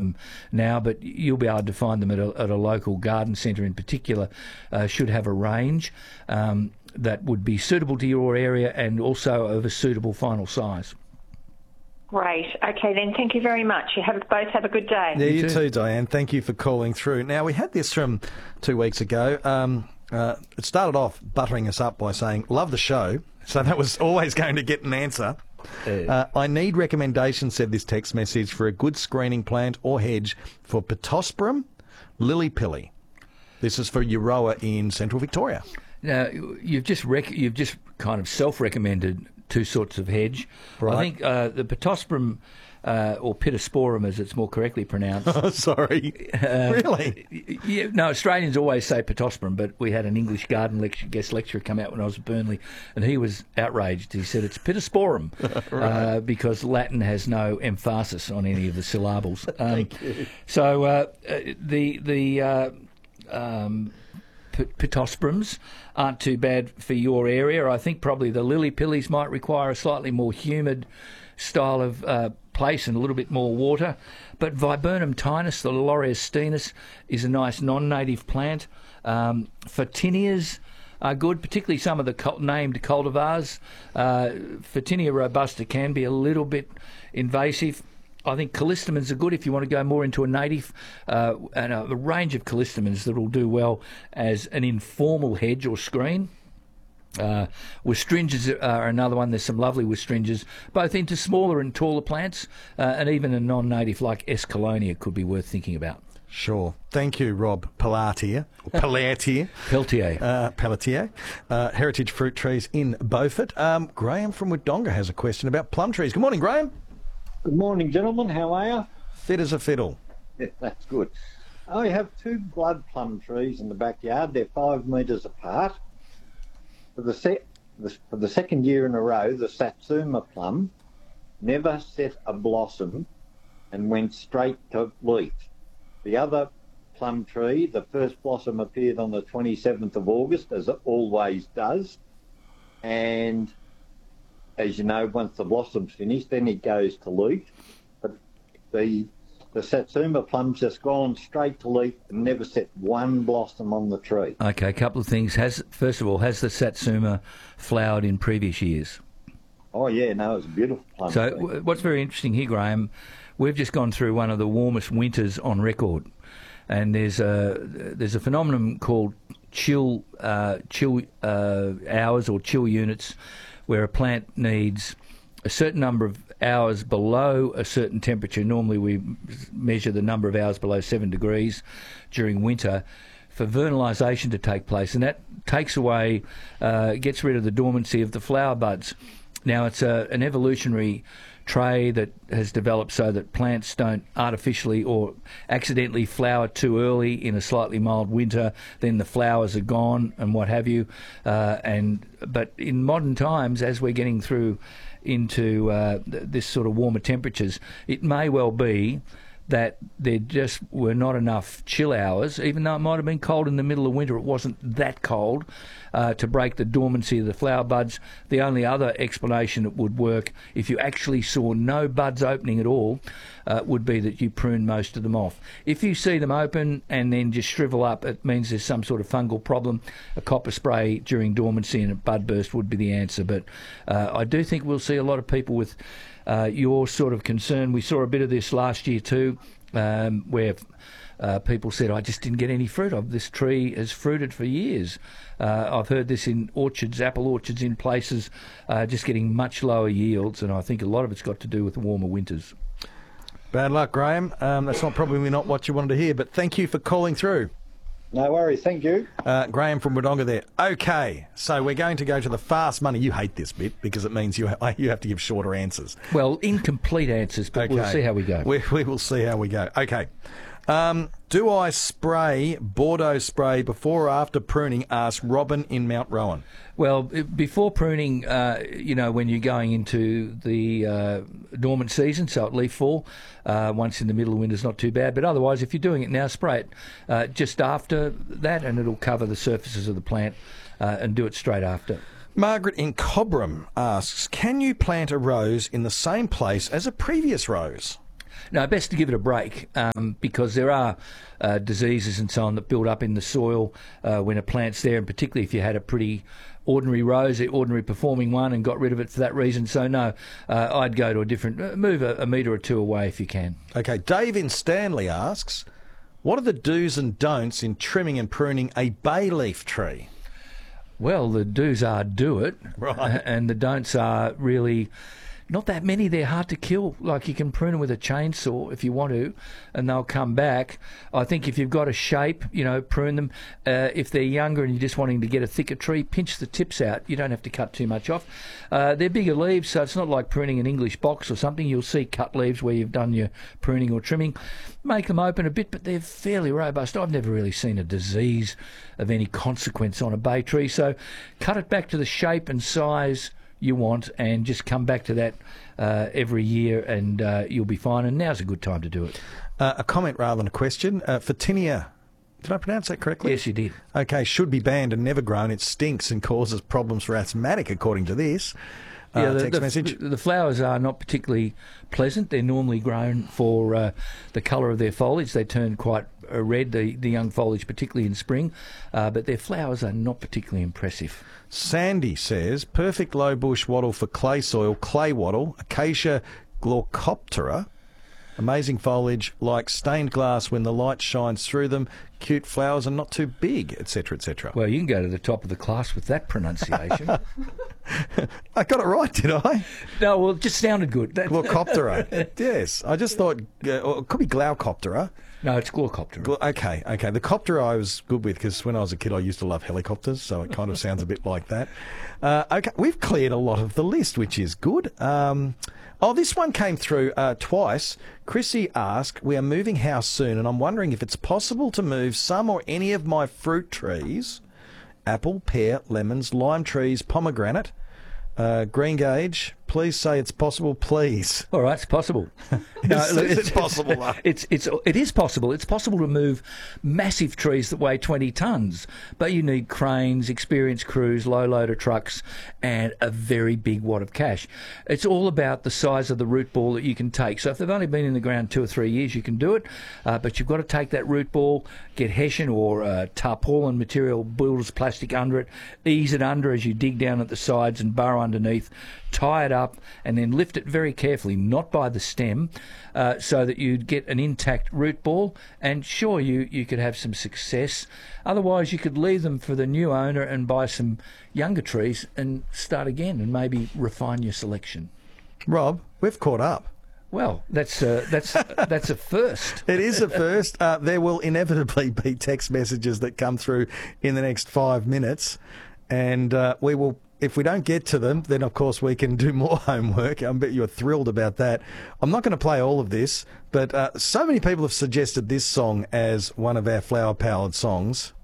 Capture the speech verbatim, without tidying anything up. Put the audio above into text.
them now, but you'll be able to find them at a, at a local garden centre in particular. Uh, should have a range um, that would be suitable to your area and also of a suitable final size. Great. Okay, then. Thank you very much. You have both have a good day. Yeah, you You too, too, Diane. Thank you for calling through. Now, we had this from two weeks ago. Um, uh, it started off buttering us up by saying, love the show. So that was always going to get an answer. Uh, I need recommendations, said this text message, for a good screening plant or hedge for Pittosporum lily-pilly. This is for Euroa in central Victoria. Now, you've just rec- you've just kind of self-recommended two sorts of hedge. Right. I think uh, the Pittosporum, uh, or Pittosporum as it's more correctly pronounced. Oh, sorry. Uh, Really? Yeah, no, Australians always say Pittosporum, but we had an English garden lecture, guest lecturer come out when I was at Burnley, and he was outraged. He said it's Pittosporum Right. uh, because Latin has no emphasis on any of the syllables. Um, Thank you. So uh, uh, the the uh, um, P- Pittosporums aren't too bad for your area. I think probably the lily-pillies might require a slightly more humid style of uh, place and a little bit more water. But Viburnum tinus, the Laureustinus, is a nice non-native plant. Um, Photineas are good, particularly some of the cult- named cultivars. Uh, Photinia robusta can be a little bit invasive. I think callistemons are good if you want to go more into a native, uh, and a, a range of callistemons that will do well as an informal hedge or screen. Uh, Westringas are another one. There's some lovely Westringas, both into smaller and taller plants, uh, and even a non-native like Escalonia could be worth thinking about. Sure. Thank you, Rob Pelletier. Pelletier. Peltier. Uh, Pelletier. Uh, Heritage Fruit Trees in Beaufort. Um, Graham from Wodonga has a question about plum trees. Good morning, Graham. Good morning, gentlemen. How are you? Fit as a fiddle. Yeah, that's good. I have two blood plum trees in the backyard. They're five metres apart. For the, se- the, for the second year in a row, the Satsuma plum never set a blossom and went straight to leaf. The other plum tree, the first blossom appeared on the twenty-seventh of August, as it always does. And as you know, once the blossom's finished, then it goes to leaf. But the the Satsuma plum's just gone straight to leaf and never set one blossom on the tree. Okay, a couple of things. Has First of all, has the Satsuma flowered in previous years? Oh, yeah, no, it's a beautiful plum So tree. w- what's very interesting here, Graham, we've just gone through one of the warmest winters on record, and there's a there's a phenomenon called chill uh, chill uh, hours or chill units, where a plant needs a certain number of hours below a certain temperature. Normally we measure the number of hours below seven degrees during winter for vernalisation to take place, and that takes away, uh, gets rid of the dormancy of the flower buds. Now, it's a, an evolutionary tray that has developed so that plants don't artificially or accidentally flower too early in a slightly mild winter, then the flowers are gone and what have you. Uh, and but in modern times, as we're getting through into uh, th- this sort of warmer temperatures, it may well be that there just were not enough chill hours, even though it might have been cold in the middle of winter, it wasn't that cold uh, to break the dormancy of the flower buds. The only other explanation that would work, if you actually saw no buds opening at all, uh, would be that you prune most of them off. If you see them open and then just shrivel up, it means there's some sort of fungal problem. A copper spray during dormancy and a bud burst would be the answer. But uh, I do think we'll see a lot of people with Uh, your sort of concern. We saw a bit of this last year too, um, where uh, people said, I just didn't get any fruit. Of this tree has fruited for years. Uh, I've heard this in orchards, apple orchards in places, uh, just getting much lower yields, and I think a lot of it's got to do with the warmer winters. Bad luck, Graham. Um, that's not probably not what you wanted to hear, but thank you for calling through. No worries, thank you. Uh, Graham from Wodonga there. Okay, so we're going to go to the fast money. You hate this bit because it means you ha- you have to give shorter answers. Well, incomplete answers, but Okay. we'll see how we go. We, we will see how we go. Okay. Um, do I spray Bordeaux spray before or after pruning? Asked Robin in Mount Rowan. Well, before pruning, uh, you know, when you're going into the uh, dormant season, so at leaf fall, uh, once in the middle of winter is not too bad. But otherwise, if you're doing it now, spray it uh, just after that, and it'll cover the surfaces of the plant, uh, and do it straight after. Margaret in Cobram asks, can you plant a rose in the same place as a previous rose? No, best to give it a break um, because there are uh, diseases and so on that build up in the soil uh, when a plant's there, and particularly if you had a pretty ordinary rose, the ordinary performing one, and got rid of it for that reason. So no, uh, I'd go to a different, uh, move a, a metre or two away if you can. Okay, Dave in Stanley asks, what are the do's and don'ts in trimming and pruning a bay leaf tree? Well, the do's are do it, Right. and the don'ts are really not that many. They're hard to kill. Like, you can prune them with a chainsaw if you want to, and they'll come back. I think if you've got a shape, you know, prune them. Uh, if they're younger and you're just wanting to get a thicker tree, pinch the tips out. You don't have to cut too much off. Uh, they're bigger leaves, so it's not like pruning an English box or something. You'll see cut leaves where you've done your pruning or trimming. Make them open a bit, but they're fairly robust. I've never really seen a disease of any consequence on a bay tree. So cut it back to the shape and size you want, and just come back to that uh, every year, and uh, you'll be fine. And now's a good time to do it. Uh, a comment rather than a question. Uh, Photinia, did I pronounce that correctly? Yes, you did. Okay, should be banned and never grown. It stinks and causes problems for asthmatic, according to this. Uh, Yeah, the, text the, message. the flowers are not particularly pleasant. They're normally grown for uh, the colour of their foliage. They turn quite uh, red, the, the young foliage, particularly in spring, uh, but their flowers are not particularly impressive. Sandy says, perfect low bush wattle for clay soil, clay wattle, Acacia glaucoptera. Amazing foliage, like stained glass when the light shines through them. Cute flowers and not too big, et cetera, et cetera. Well, you can go to the top of the class with that pronunciation. I got it right, did I? No, well, it just sounded good. That, Glaucoptera. Yes, I just thought uh, or it could be glaucoptera. no, it's glaucoptera. Gla- Okay, okay. The coptera I was good with because when I was a kid I used to love helicopters, so it kind of sounds a bit like that. Uh, okay, we've cleared a lot of the list, which is good. Um, oh, this one came through uh, twice. Chrissy asked, we are moving house soon, and I'm wondering if it's possible to move some or any of my fruit trees, apple, pear, lemons, lime trees, pomegranate, uh, green gage. Please say it's possible, please. All right, it's possible. Is- is it possible, though? It's it's it is possible. It's possible to move massive trees that weigh twenty tons, but you need cranes, experienced crews, low loader trucks, and a very big wad of cash. It's all about the size of the root ball that you can take. So if they've only been in the ground two or three years, you can do it, uh, but you've got to take that root ball, get hessian or uh, tarpaulin material, builder's plastic under it, ease it under as you dig down at the sides and burrow underneath, tie it up, and then lift it very carefully, not by the stem, uh, so that you'd get an intact root ball. And sure, you, you could have some success. Otherwise, you could leave them for the new owner and buy some younger trees and start again and maybe refine your selection. Rob, we've caught up. Well, that's uh, that's that's a first. It is a first. Uh, there will inevitably be text messages that come through in the next five minutes, and uh, we will. If we don't get to them, then of course we can do more homework. I bet you're thrilled about that. I'm not going to play all of this, but uh, so many people have suggested this song as one of our flower-powered songs.